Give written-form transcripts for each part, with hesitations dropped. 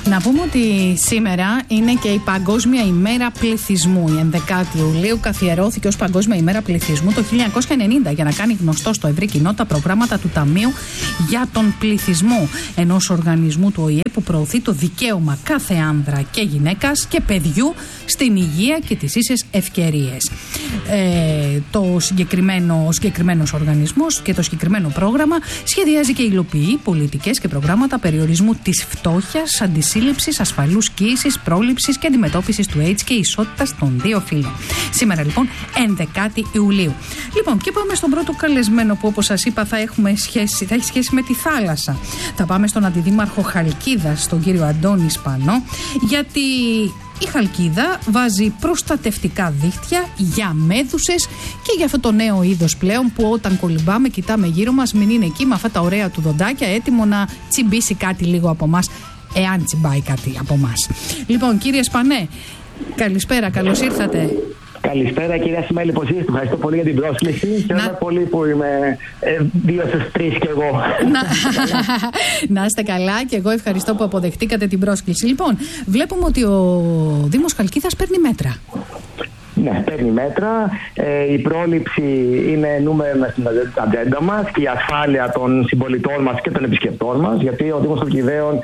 Να πούμε ότι σήμερα είναι και η Παγκόσμια ημέρα πληθυσμού. Η 11η Ιουλίου καθιερώθηκε ως Παγκόσμια ημέρα πληθυσμού το 1990 για να κάνει γνωστό στο ευρύ κοινό τα προγράμματα του Ταμείου για τον Πληθυσμό, ενός οργανισμού του ΟΗΕ που προωθεί το δικαίωμα κάθε άνδρα και γυναίκας και παιδιού στην υγεία και τις ίσες ευκαιρίες. Ο συγκεκριμένος οργανισμός και το συγκεκριμένο πρόγραμμα σχεδιάζει και υλοποιεί πολιτικές και προγράμματα περιορισμού της φτώχειας, αντισύλληψης, ασφαλούς κοίησης, πρόληψης και αντιμετώπισης του AIDS και ισότητας των δύο φύλων. Σήμερα λοιπόν 11η Ιουλίου. Λοιπόν, και πάμε στον πρώτο καλεσμένο που, όπως σας είπα, θα έχει σχέση με τη θάλασσα. Θα πάμε στον αντιδήμαρχο Χαλκίδας, τον κύριο Αντώνη Σπανό, γιατί η Χαλκίδα βάζει προστατευτικά δίχτυα για μέδουσες και για αυτό το νέο είδος πλέον που όταν κολυμπάμε κοιτάμε γύρω μας, μην είναι εκεί με αυτά τα ωραία του δοντάκια έτοιμο να τσιμπήσει κάτι λίγο από μας, εάν τσιμπάει κάτι από μας. Λοιπόν, κύριε Σπανέ, καλησπέρα, καλώς ήρθατε. Καλησπέρα, κυρία Σιμέλη Ποσής. Ευχαριστώ πολύ για την πρόσκληση. Χαίρομαι πολύ που είμαι 2 στις 3 κι εγώ. Να είστε καλά, και εγώ ευχαριστώ που αποδεχτήκατε την πρόσκληση. Λοιπόν, βλέπουμε ότι ο Δήμος Χαλκίδας παίρνει μέτρα. Ναι, παίρνει μέτρα. Η πρόληψη είναι νούμερο στην ατζέντα μας και η ασφάλεια των συμπολιτών μας και των επισκεπτών μας, γιατί ο Δήμος Χαλκιδαίων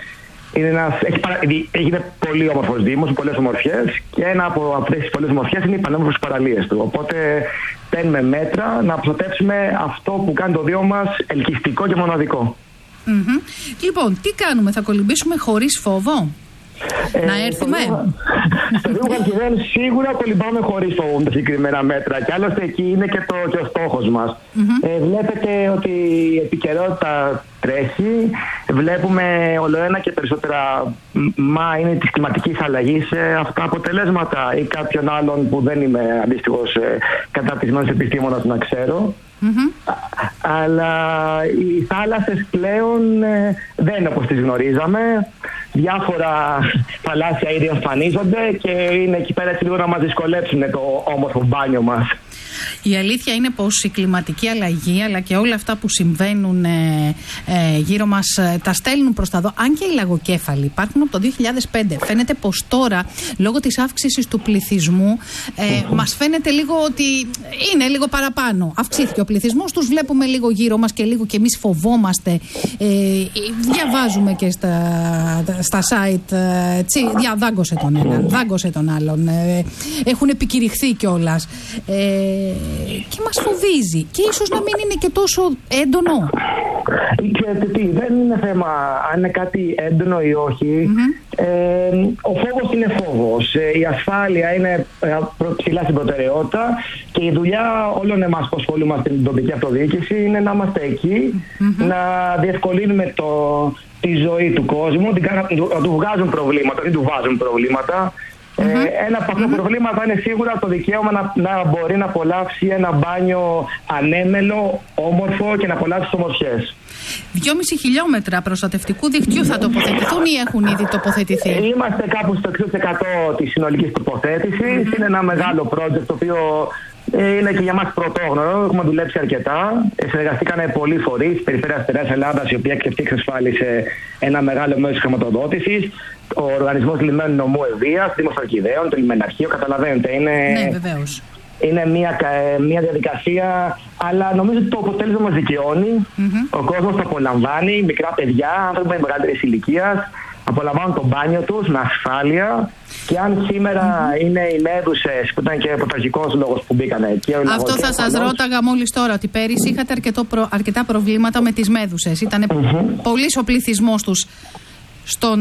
έγινε πολύ όμορφος Δήμος, με πολλές ομορφιές, και ένα από αυτές τις πολλές ομορφιές είναι οι πανέμορφες παραλίες του. Οπότε παίρνουμε μέτρα να προστατεύσουμε αυτό που κάνει το Δήμο μας ελκυστικό και μοναδικό. Λοιπόν, τι κάνουμε, θα κολυμπήσουμε χωρίς φόβο? Να έρθουμε. Στο Δήμο Χαλκιδαίων σίγουρα κολυμπάμε χωρίς φόβο με τα συγκεκριμένα μέτρα, και άλλωστε εκεί είναι και ο στόχος μας. Βλέπετε ότι η επικαιρότητα τρέχει. Βλέπουμε ολοένα και περισσότερα είναι της κλιματικής αλλαγής αυτά αποτελέσματα, ή κάποιον άλλον που δεν είμαι αντίστοιχος καταρτισμένος επιστήμονας να ξέρω. Αλλά οι θάλασσες πλέον δεν είναι όπως τις γνωρίζαμε. Διάφορα θαλάσσια ήδη εμφανίζονται και είναι εκεί πέρα έτσι λίγο να μας δυσκολέψουν το όμορφο μπάνιο μας. Η αλήθεια είναι πως η κλιματική αλλαγή αλλά και όλα αυτά που συμβαίνουν γύρω μας τα στέλνουν προς τα δω. Αν και οι λαγοκέφαλοι υπάρχουν από το 2005, φαίνεται πως τώρα λόγω της αύξησης του πληθυσμού μας φαίνεται λίγο ότι είναι λίγο παραπάνω. Αυξήθηκε ο πληθυσμός, τους βλέπουμε λίγο γύρω μας και λίγο και εμείς φοβόμαστε. Διαβάζουμε και στα site, δάγκωσε τον έναν, δάγκωσε τον άλλον. Έχουν επικηρυχθεί κιόλας. Και μας φοβίζει, και ίσως να μην είναι και τόσο έντονο. Ξέρετε τι, δεν είναι θέμα αν είναι κάτι έντονο ή όχι. Ο φόβος είναι φόβος. Η ασφάλεια είναι ψηλά στην προτεραιότητα, και η δουλειά όλων εμάς που ασχολούμαστε στην τοπική αυτοδιοίκηση είναι να είμαστε εκεί, να διευκολύνουμε τη ζωή του κόσμου, να του βγάζουν προβλήματα, δεν του βάζουν προβλήματα. Ένα από αυτά τα προβλήματα είναι σίγουρα το δικαίωμα να μπορεί να απολαύσει ένα μπάνιο ανέμελο, όμορφο, και να απολαύσει τις ομορφιές. 2,5 χιλιόμετρα προστατευτικού δικτύου θα τοποθετηθούν ή έχουν ήδη τοποθετηθεί? Είμαστε κάπου στο 6% της συνολικής τοποθέτησης. Είναι ένα μεγάλο project το οποίο είναι και για μας πρωτόγνωρο. Έχουμε δουλέψει αρκετά. Συνεργαστήκαν πολλοί φορείς. Η Περιφέρεια Αστεριάς Ελλάδας, η οποία και αυτή εξασφάλισε ένα μεγάλο μέρος της χρηματοδότησης. Ο Οργανισμός Λιμένου Νομού Ευβοίας, Δήμος Χαλκιδαίων, το Λιμεναρχείο. Καταλαβαίνετε, ναι, βεβαίως. Είναι μια διαδικασία, αλλά νομίζω ότι το αποτέλεσμα μας δικαιώνει. Ο κόσμος το απολαμβάνει. Μικρά παιδιά, άνθρωποι μεγαλύτερης ηλικίας, απολαμβάνουν το μπάνιο τους με ασφάλεια. Και αν σήμερα είναι οι μέδουσες, που ήταν και ο πρωταρχικός λόγος που μπήκαν εκεί. Αυτό θα σας ρώταγα μόλις τώρα, ότι πέρυσι είχατε αρκετά προβλήματα με τις μέδουσες. Ήταν πολύς ο πληθυσμός τους στο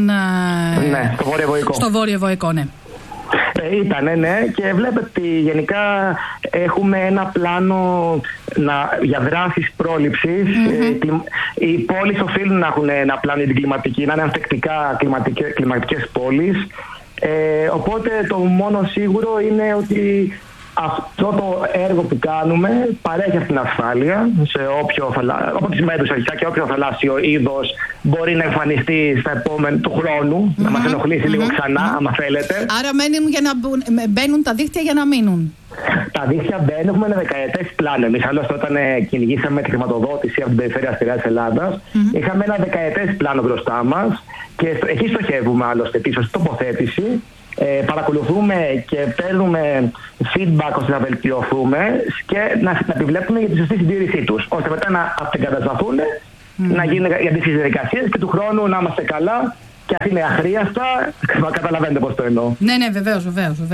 Βόρειο Βοϊκό, ναι. Ήτανε, ναι, και βλέπετε ότι γενικά έχουμε ένα πλάνο για δράσεις πρόληψης. Οι πόλεις οφείλουν να έχουν ένα πλάνο για την κλιματική, να είναι ανθεκτικά κλιματικές πόλεις. Οπότε το μόνο σίγουρο είναι ότι αυτό το έργο που κάνουμε παρέχει αυτήν την ασφάλεια σε από τις μέρες αρχικά, και όποιο θαλάσσιο είδος μπορεί να εμφανιστεί στα επόμενα του χρόνου, να μας ενοχλήσει λίγο ξανά, άμα θέλετε. Άρα μπαίνουν τα δίχτυα για να μείνουν. τα δίχτυα δεν έχουμε ένα δεκαετές πλάνο. Εμείς άλλωστε όταν κυνηγήσαμε τη χρηματοδότηση από την περιφέρεια Αστηρίας της Ελλάδας, είχαμε ένα δεκαετές πλάνο μπροστά μας και εκεί στοχεύουμε άλλωστε τη σωστή τοποθέτηση. Παρακολουθούμε και παίρνουμε feedback ώστε να βελτιωθούμε και να επιβλέπουμε για τη σωστή συντήρησή τους, ώστε μετά να αυτεγκατασταθούν, να γίνουν οι αντίστοιχες διαδικασίες και του χρόνου να είμαστε καλά. Και αν είναι αχρίαστα, καταλαβαίνετε πώς το εννοώ. Ναι, βεβαίως.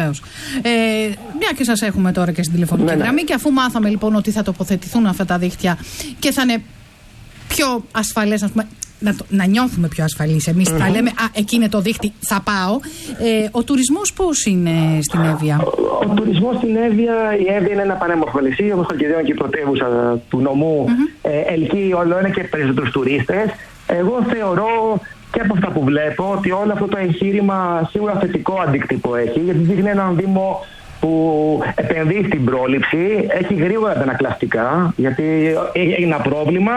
Μια και σας έχουμε τώρα και στην τηλεφωνική γραμμή, και αφού μάθαμε λοιπόν ότι θα τοποθετηθούν αυτά τα δίχτυα και θα είναι πιο ασφαλές, ας πούμε, να νιώθουμε πιο ασφαλείς εμείς, θα λέμε εκεί είναι το δίχτυ, θα πάω. Ο τουρισμός πώς είναι στην Εύβοια? Ο τουρισμός στην Εύβοια, η Εύβοια είναι ένα πανέμορφο νησί, όπως Χαλκιδίων και η πρωτεύουσα του νομού, ελκύει όλο ένα και περισσότερους τουρίστες. Εγώ θεωρώ και από αυτά που βλέπω ότι όλο αυτό το εγχείρημα σίγουρα θετικό αντίκτυπο έχει, γιατί δείχνει έναν Δήμο που επενδύει στην πρόληψη, έχει γρήγορα τα ανακλαστικά, γιατί έγινε ένα πρόβλημα,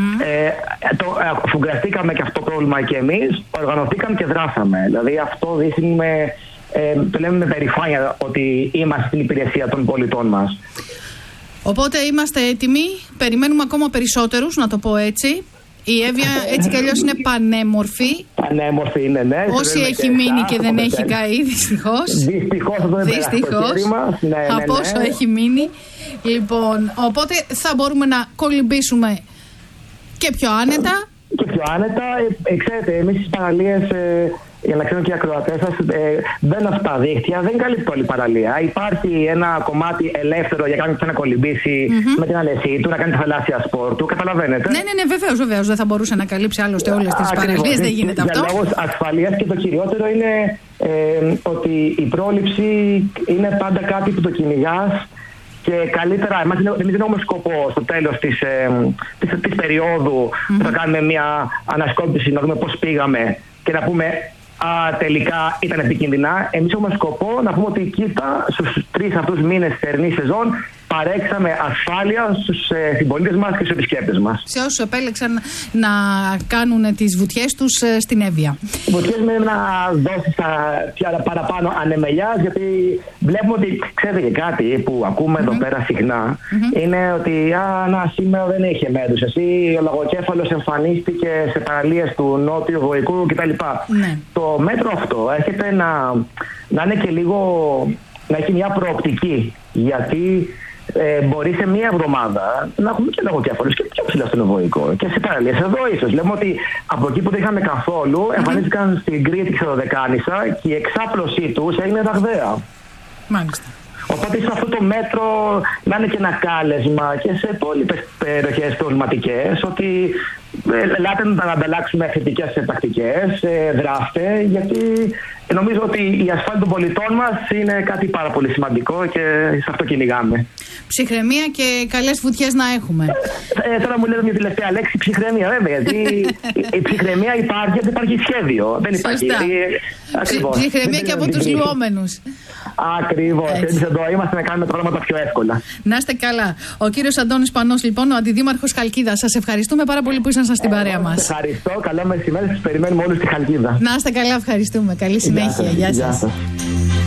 φουγκραστήκαμε και αυτό το πρόβλημα και εμείς, οργανωθήκαμε και δράσαμε. Δηλαδή αυτό δείχνουμε, το λέμε με περηφάνεια ότι είμαστε στην υπηρεσία των πολιτών μας. Οπότε είμαστε έτοιμοι, περιμένουμε ακόμα περισσότερους, να το πω έτσι. Η Εύβοια έτσι κι αλλιώς είναι πανέμορφη. Πανέμορφη είναι, ναι. Όσοι έχει μείνει και δεν έχει καεί, δυστυχώς. Δυστυχώς. Από όσο έχει μείνει. Λοιπόν, οπότε θα μπορούμε να κολυμπήσουμε και πιο άνετα. Και πιο άνετα. Ξέρετε, εμείς στις παραλίες, για να ξέρουν και οι ακροατές σας, μπαίνουν αυτά τα δίχτυα, δεν καλύπτει όλη η παραλία. Υπάρχει ένα κομμάτι ελεύθερο για κάποιον που θέλει να κολυμπήσει με την αλεσί του, να κάνει τη θαλάσσια σπορ του. Καταλαβαίνετε. Ναι, βεβαίως. Δεν θα μπορούσε να καλύψει άλλωστε όλες τις παραλίες. Δεν γίνεται αυτό. Για λόγους ασφαλείας, και το κυριότερο είναι ότι η πρόληψη είναι πάντα κάτι που το κυνηγάς. Και καλύτερα, εμείς δεν έχουμε σκοπό στο τέλος της περίοδου που θα κάνουμε μια ανασκόπηση, να δούμε πώς πήγαμε και να πούμε τελικά ήταν επικίνδυνα. Εμείς έχουμε σκοπό να πούμε ότι κοίτα, στους 3 αυτούς μήνες της θερινής σεζόν παρέξαμε ασφάλεια στους συμπολίτες μας και στους επισκέπτες μας. Σε όσους επέλεξαν να κάνουν τις βουτιές τους στην Εύβοια. Οι βουτιές με να δώσεις παραπάνω ανεμελιάς, γιατί βλέπουμε ότι, ξέρετε και κάτι που ακούμε εδώ πέρα συχνά, είναι ότι σήμερα δεν είχε μέτρους. Εσύ ο λαγοκέφαλος εμφανίστηκε σε παραλίες του Νότιου Βοϊκού κτλ. Το μέτρο αυτό έρχεται να είναι και λίγο, να έχει μια προοπτική, γιατί μπορεί σε μία εβδομάδα να έχουμε και λογοκέφαλους και πιο ψηλά στον Βοϊκό και σε παραλίες εδώ ίσως. Λέμε ότι από εκεί που δεν είχαμε καθόλου εμφανίστηκαν στην Κρήτη και Δωδεκάνησα και η εξάπλωσή τους έγινε ραγδαία. Μάλιστα. Οπότε σε αυτό το μέτρο να είναι και ένα κάλεσμα και σε υπόλοιπες περιοχές προβληματικές, ότι ελάτε να ανταλλάξουμε θετικές πρακτικές, δράστε, γιατί νομίζω ότι η ασφάλεια των πολιτών μας είναι κάτι πάρα πολύ σημαντικό και σε αυτό κυνηγάμε. Ψυχραιμία και καλές βουτιές να έχουμε. Τώρα μου λέτε μια τελευταία λέξη, ψυχραιμία, βέβαια, γιατί η ψυχραιμία υπάρχει γιατί υπάρχει σχέδιο. Δεν υπάρχει. Ψυχραιμία και από τους λουόμενους. Ακριβώς. Εμείς εδώ είμαστε να κάνουμε τα πράγματα πιο εύκολα. Να είστε καλά. Ο κύριος Αντώνης Πανός, λοιπόν, ο Αντιδήμαρχος Χαλκίδας. Σας ευχαριστούμε πάρα πολύ που ήσασταν στην παρέα μας. Ευχαριστώ. Καλό μεσημέρι. Σας περιμένουμε όλους στη Χαλκίδα. Να είστε καλά. Ευχαριστούμε. Καλή συνέχεια. Γεια σας.